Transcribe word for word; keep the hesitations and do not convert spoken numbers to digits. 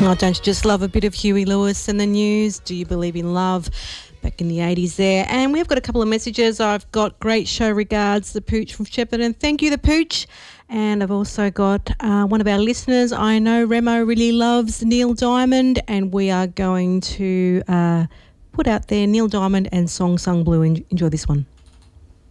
Oh, don't you just love a bit of Huey Lewis and the News? Do you believe in love? Back in the eighties there. And we've got a couple of messages. I've got great show regards, the Pooch from Shepparton. Thank you, the Pooch. And I've also got uh, one of our listeners. I know Remo really loves Neil Diamond, and we are going to uh, put out there Neil Diamond and Song Sung Blue. Enjoy this one.